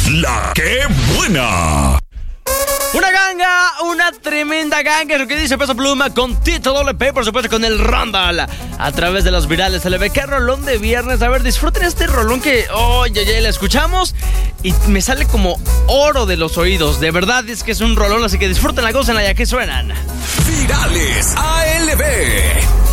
La que buena. Una ganga, una tremenda ganga, es lo que dice Peso Pluma con Tito WP, por supuesto con el Randall, a través de los virales. Se le ve que rolón de viernes. A ver, disfruten este rolón que, ya la escuchamos y me sale como oro de los oídos. De verdad es que es un rolón, así que disfruten la gócenla ya que suenan. Virales ALB.